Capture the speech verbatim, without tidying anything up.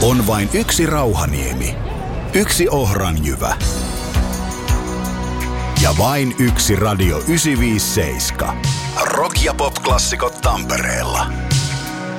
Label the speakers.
Speaker 1: On vain yksi Rauhaniemi, yksi Ohranjyvä ja vain yksi Radio yhdeksänsataaviisikymmentäseitsemän. Rock- ja pop-klassikot Tampereella.